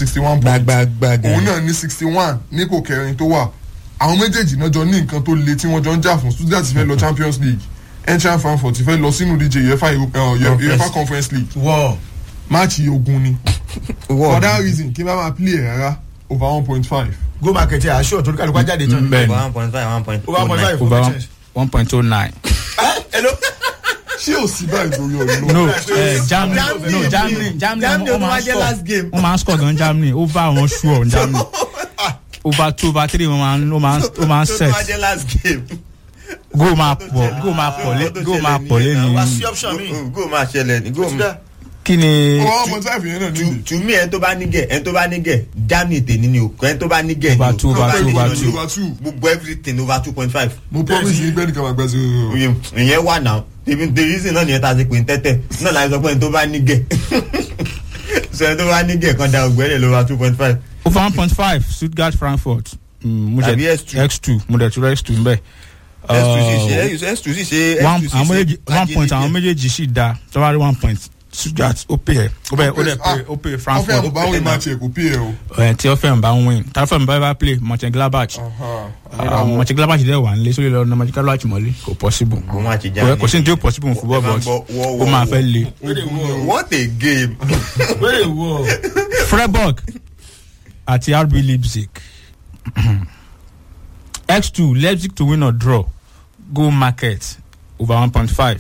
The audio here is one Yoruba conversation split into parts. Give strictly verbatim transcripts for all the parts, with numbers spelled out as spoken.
sixty one points òun náà ní sixty one ní kò kẹrin tó wà àwọn méjèèjì náà jọ ní nǹkan tó le tí wọ́n jọ ń jà fún Stuttgart fẹ́ lọ Champions League Eintracht Frankfurt fẹ́ lọ sínú díje UEFA UEFA Conference League máàcì ogun ni for that reason kí n bá máa play ẹ̀ rárá over one point five. go market ẹ̀ aṣọ tó kálukú ajáde tán. over one point five one point oh nine over one point oh nine. hello. ṣé o sì báyìí lórí ọ̀rọ̀ no Germany no Germany Germany wọ́n máa score wọ́n máa score gan Germany over àwọn sure Germany over two over three wọ́n máa wọ́n máa set go máa pọ̀ go máa pọ̀ lé go máa pọ̀ lé ní go máa ṣẹlẹ̀ ní go máa. kí ni. one point five yẹn náà ní. to me ẹni tó bá nígẹ̀ ẹni tó bá nígẹ̀ Germany tèmi ni o ẹni tó bá nígẹ̀ over two over two over two over two gbogbo everything over two point five. mo promise yín bẹ́ẹ̀ ni kàmá gbẹ́ sí i. ìyẹn wà náà the reason náà nìyẹn tá a ti pè ń tẹ́tẹ́ náà láti sọ pé ẹni tó bá nígẹ̀ so ẹni tó bá nígẹ̀ kan da ògbẹ́rẹ́ ló over two point five. over one point five Stuttgart Frankfurt tàbí x two mo dẹ̀ tún x two ń bẹ̀. x two sì ṣe x two sì ṣe one one point àwọn méjèèjì sì da tó bá rí one point Stuttgart ó pè é ó bẹ ó dẹ pè ó pè Frankfurt. ọfẹ àbúbá win match ẹ kò pè é o. ẹ tí ọfẹ àbúbá win tí ọfẹ àbúbá bá play Mönchengladbach Mönchengladbach dẹ wà nílé sórí lọ Mönchengladbach mọ́lé kò possible kò sí ní tí ó possible fún football but ó máa fẹ́ le. what a game. Freiburg àti R B Leipzig x two Leipzig to win or draw go market over one point five.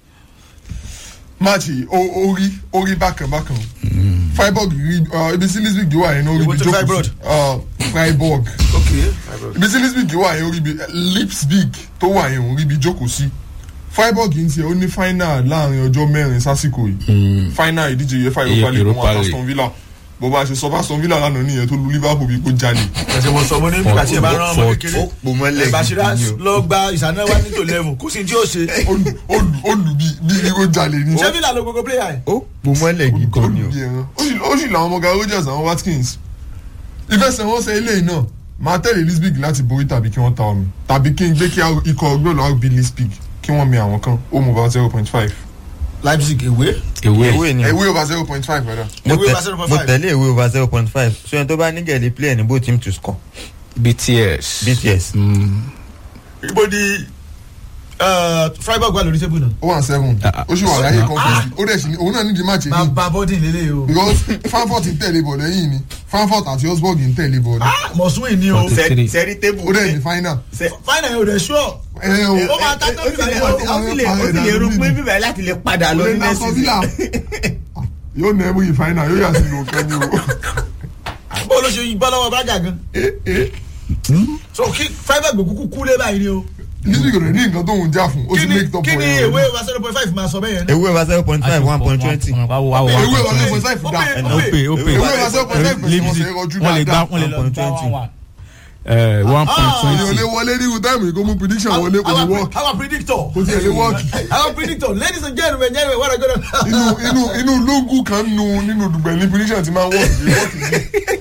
máàcì orí orí bákan bákan Freiburg rí ibi sí Leipzig wà yẹn orí bí jókòó Freiburg ibi sí Leipzig wà yẹn orí bí Leipzig tó wà yẹn orí bí jókòó sí Freiburg ń tiẹ̀ ó ní final láàrin ọjọ́ mẹ́rin sásìkò yìí final ìdíje UEFA Europa League wọn Aston Villa bó bá ṣe sọ fún Aston Villa lánàá nìyẹn tó lu Liverpool bí kò jalè. ẹsẹ̀ mo sọ mo ní nígbà tí ẹ bá rán ọmọ kékeré ó pò mọ́lẹ̀ Bashira lọ gba ìṣánáwá nítò level kò sí tí ó ṣe. ó lù bí bí kò jalè ni. ṣé Villa ló gbogbo player yìí. ó pò mọ́lẹ̀ gidi ni o. ó sì làwọn ọmọ Morgan Rogers àwọn Watkins ìfẹsẹ̀wọnsẹ̀ eléyìí náà máa tẹ̀lé Leipzig láti borí tàbí kí wọ́n ta omi tàbí kí n gbé kí ikọ̀ ọgbẹ́lọ́ R B Leipzig kí wọ́n mi àwọn kan ó mú bá zero point five. Leipzig ewé. ewé ni ewé over zero point five brother. mo tẹ̀lé ewé over zero point five so ẹni tó bá nígẹ̀ lè play ẹni both team to score. B T S. B T S. ibo di Freiburg wà lórí tébù náà. ó wà seven ó sì wà láyé conference ó dẹ̀ sì ní òun náà ní di match yìí. bàbá bọ́dì lélẹ̀ o. because Frankfurt ń tẹ̀lé bọ̀ lẹ́yìn ni Frankfurt àti Augsburg ń tẹ̀lé bọ̀ ni. mọ̀sùn ìní o. sẹ́rí tébù. ó dẹ̀ ní final. final yóò dẹ̀ sure. ẹ o ó máa tàtọ́ bíbá yìí ó sì lè ó sì lè rò pé bíbá yìí láti lè padà lọ ní mẹ́sì. yóò nà ẹ́ mú yìí final yóò yà sí lò kẹ́ ni o. bó ló ṣe bọ́ lọ́wọ́ bága gan. so kí Freiburg kúkú kú lé báyìí ni o. Leipzig rẹ̀ ní nǹkan tó ń jà fún ó sì make top kí ni ewé over zero point five máa sọ bẹ́ẹ̀ yẹn. ewé over zero point five one point twenty. ewé over zero point five da ó pè ó pè ewé over zero point five pẹ̀sẹ̀ wọ́n ṣe é rọjú wọ́n lè gbá dáadáa. wọ́n lè lọ gbá one point twenty. èyí ò lè wọlé ní táìmù yìí kó mú prediction wọlé kò ní work. our predictor. kò tiẹ̀ lè work. our predictor ladies and gentlemen gentlemen what are you gonna. inú inú inú lóògùn kan nu nínú dùgbẹ̀ ní prediction ti máa work ní work ní.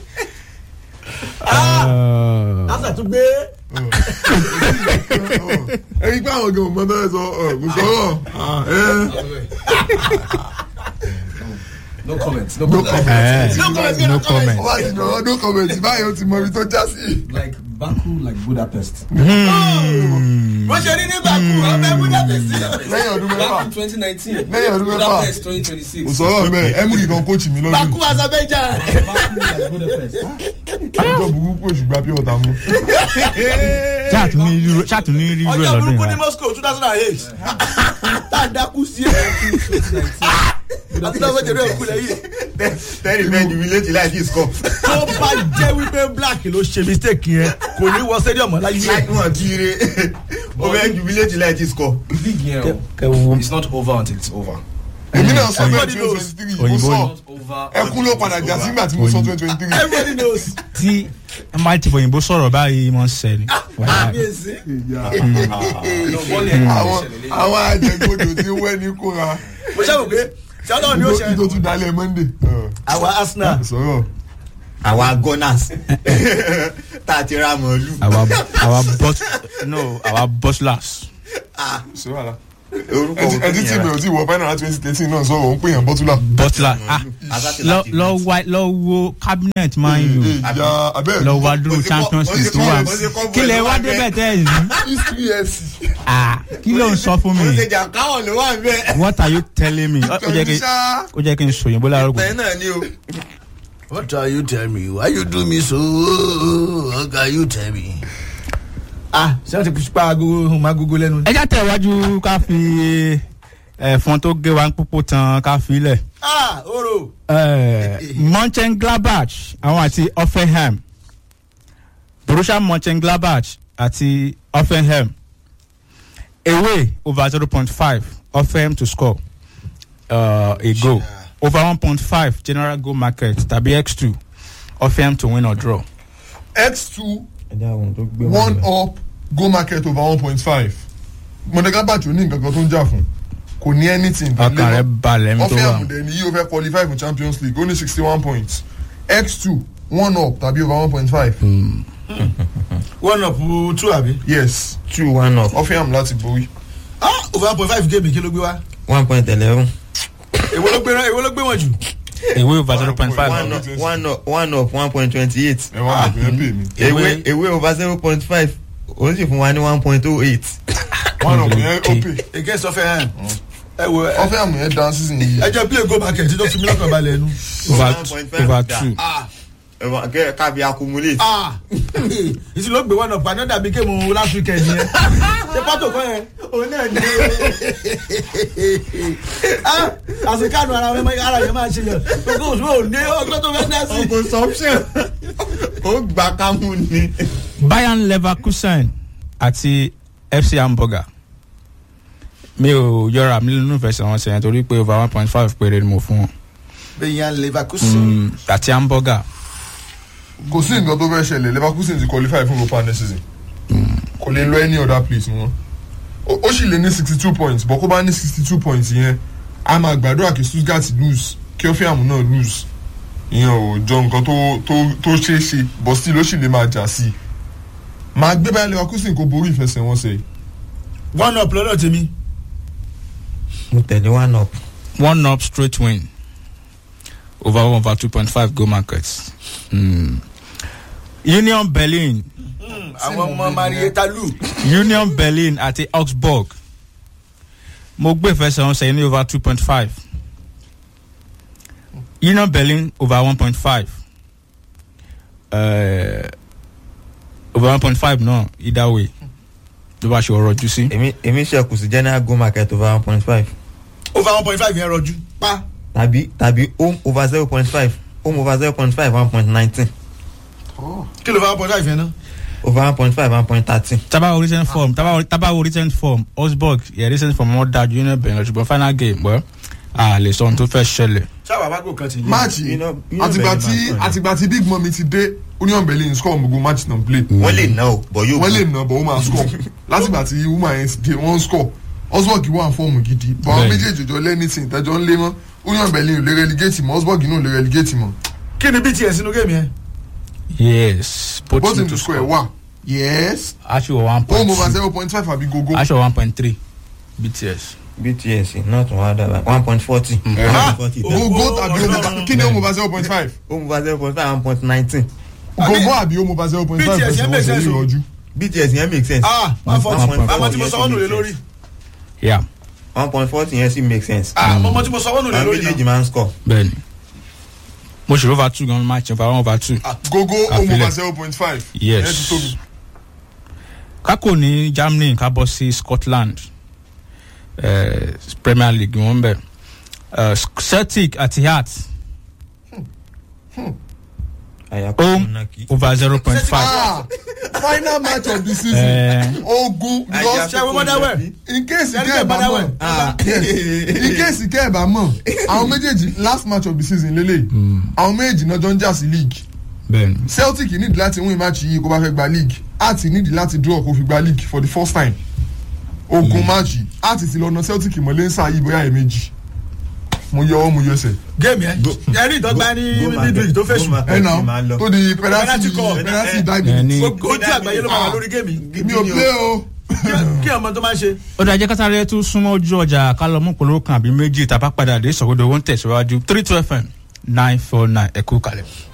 asa tún gbé. ẹyin pé àwọn ọ̀gá ọmọ náà sọ kò sọ̀rọ̀. no comment no comment no comment no comment. wọ́n á ti dọ̀rọ̀ no comment báyìí ó ti mọ ibi tó já sí. like Baku like Budapest. wọ́n ṣe rí ní Baku ọbẹ̀ Budapest. lẹ́yìn ọdún mẹ́fà Baku twenty nineteen. lẹ́yìn ọdún mẹ́fà Budapest twenty twenty six. kò sọ̀rọ̀ bẹ́ẹ̀ Emery kan coach mi lọ́dún. Baku Azerbaijan. Baku like Budapest. ọjọ́ burúkú oṣù gba pure water mu. ṣáàtú ní rí ṣáàtú ní rí rẹ ọjọ́ lọ́dún burúkú ní yìí. Moscow two thousand eight. tá a dákú sí ẹ̀. àti náà wọ́n jẹ́ rẹ̀ kú lẹ́yìn. tẹ́rì bẹ́ẹ̀ ni village láì fi score. tó bá jẹ́ wípé Black ló ṣe mistake yẹn kò ní wọ stadium láyé. láì wọ́n kiri ó bẹ́ẹ̀ ju village láì fi score. League yẹn o it's not over until it's over. èmi náà sọ bẹ́ẹ̀ twenty twenty three mo sọ ẹkún ló padà jà sígbà tí mo sọ twenty twenty three. everybody knows. tí ẹ máa ti fòyìnbó sọ̀rọ̀ báyìí mọ̀ ń sẹ́ni. àwọn àjẹgbọdọ tí wẹ́ ní kóra. mo ṣàbò pé ṣáná ni ó ṣe. ìdó tún dalẹ̀ Monday. àwa Arsenal. sọ̀rọ̀. àwa Gunners tá a ti ra mọ̀ọ́lù. àwa àwa bus no àwa buslers. sọ̀rọ̀ àlà. ẹtí tí mi ò tí wọ final twenty thirteen náà sọ òun pè yàn bọ́túlà. bọ́túlà lọ lọ wo cabinet man u lọ wá dúró champions league tó wà kí lè wá débẹ̀ tẹ́ ẹ̀ ní. kí ló ń sọ fún mi. what are you telling me. ó jẹ́ kí n sòyìnbó láàárọ̀ kù. What are you telling me? Why you do me so? What are you telling me? Ah, ṣé wọ́n ti pa agogo máa gogo lẹ́nu. ẹ já tẹ̀ wájú ká fi ẹ̀fọn tó gé wa ń púpọ̀ tán ká fi lẹ̀. Ah, oro. Mönchengladbach àwọn àti Hoffenheim. Borussia Mönchengladbach àti Hoffenheim. Away over zero point five Hoffenheim to score uh, a goal. Over one point five general goal market tàbí x two Hoffenheim to win or draw. x two one up goal market over one point five. Mönchengladbach ò ní nǹkan kan tó ń jà fún kò ní anything. ọkàn rẹ balẹ̀ mi tó wà. Hoffenheim dẹ̀ ní yíyó fẹ́ qualify for Champions League ó ní sixty one points. x two one up tàbí over one point five. one up two àbí. yes two one up. Hoffenheim láti borí. ah over one point five game kí ló gbé wá. one point eleven. èwo ló gbé èwo ló gbé wọn jù. Away over zero point five. one up one up one up one point twenty eight. ẹ wá àgbẹ̀ pè mí. Away away over zero point five ó sì fún wa ní one point oh eight. one up yẹn ó pè. against Hoffenheim. ẹ wo ẹ Hoffenheim yẹn dan season yìí. ẹ jẹ́ play goal market tó fi mí lọ́kàn balẹ̀ ẹnu. over over two. kábi accumulate. ah ìsì ló gbé one up àná dàbí kéèmù last weekend yẹn. ṣé pátó kọ́ yẹn. òun náà ní. ah àsìkánu ara mi ara yẹn máa ṣe yẹn gbogbo òṣùwọ̀n ò ní ọgbọ́n tó fẹ́ dá sí. consumption ó gbà kámú ni. Bayern Leverkusen àti F C Hamburger. mi ò yọra mi nínú ìfẹsẹ̀wọnsẹ̀ yẹn torí pé over one point five péré ni mo fún wọn. Bayern Leverkusen. àti Hamburger. kò sí nǹkan tó fẹ́ ṣẹlẹ̀ Leverkusen ti qualify fún Europa next season. kò lè lọ any other place mọ́. ó sì lè ní sixty two points bọ́ kó bá ní sixty two points yẹn a máa gbàdúrà kí Stuttgart lose kí Hoffenheim náà lose. ìyẹn ò jọ nǹkan tó tó tó ṣeé ṣe bọ́ still ó sì lè máa jà sí i. máa gbé Bayern Leverkusen kó borí ìfẹsẹ̀wọnsẹ̀. one up lọ́dọ̀ tèmi. mo tẹ̀lé one up. one up straight win. Over one over two point five goal markets. Mm. Union Berlin. àwọn ọmọ Marietta Lu. Union Berlin àti Augsburg. mo gbé ìfẹsẹ̀wọnsẹ̀ ní over two point five. Union Berlin over one point five. Uh, over one point five no either way. ló bá ṣe ọ̀rọ̀ jù sí. èmi èmi ṣe kù sí general goal market over one point five. over one point five yẹn rọjú pa. tàbí tàbí home over zero point five home over zero point five one point nineteen. kí ló over one point five yẹn náà. over one point five one point thirteen. tabawo recent form tabawo tabawo recent form Augsburg yẹ recent form wọn dájú Union Berlin ṣùgbọ́n final game wẹ́ a lè sọ ohun tó fẹ́ ṣẹlẹ̀. sábà bá gò kan ti yé. máàcì àtìgbà tí àtìgbà tí Big Mummy ti dé Union Berlin score gbogbo match náà play. wọ́n lè ná o bọ̀ yóò. wọ́n lè ná bọ̀ wọ́n máa score látìgbà tí woman yẹn ti dé wọ́n score Augsburg wà fọ́ọ̀mù gidi bọ̀ àwọn méjèèjì jọ lẹ́ni tí ìtẹ́jọ́ ń lé mọ́ Union Berlin ò lè relegate mọ́ Augsburg náà ò lè relegate mọ́. kí ni B T S inú géèmù yẹn. yes both team to score wà. yes. aṣọ one point two home over zero point five àbí gogo. aṣọ one point three B T S. B T S náà tún wá dábàá one point forty. gogo tàbí home over kí ni home over zero point five. home over zero point five one point nineteen. gogo àbí home over zero point five B T S yẹn make sense o. B T S yẹn make sense. ah one point forty àmọ́ tí mo sọ wọ́n nù lé lórí. yeah. one point forty yẹn sì make sense. ah mọ́mọ́ tí mo sọ wọ́n nù lé lórí náà. àwọn méjèèjì máa ń score. bẹ́ẹ̀ni mo ṣe over two gan match over one over two. gogo home over zero point five. yes. kákò ní Germany ká bọ́ sí Scotland uh, Premier League wọ́n bẹ̀ uh, Celtic àti Hearts. home over zero point five. ah final match of the season. ogun because in case ike ẹ bá mọ̀ in case ike ẹ bá mọ̀ àwọn méjèèjì last match of the season lélẹ̀ àwọn méjèèjì náà jọ ń jà sí league. bẹ́ẹ̀ni. Celtic need láti win match yìí kó bá fẹ́ gba league Hearts need láti draw kó fi gba league for the first time. ogun match Hearts ti lọ na Celtic mọ́lẹ́ ń sá yìí bóyá ẹ̀ méjì. mo yọ ọwọ́ mo yọ ẹsẹ̀. géèmì ẹ ẹrí ìdọ́gba ní midweek tó fèsù. ẹ nà tó di penalty penalty dive. ojú àgbáyé ló máa wà lórí géèmì. mi ò play o kí ọmọ tó máa ṣe. ó dájẹ́ kátàrí tún súnmọ́ ojú ọjà kálọ́mù polówó kan àbí méjì tàbá padà dé ìsọ̀gbọ́dọ̀ owó ń tẹ̀síwájú three two fm nine four nine ẹ̀kú kalẹ̀.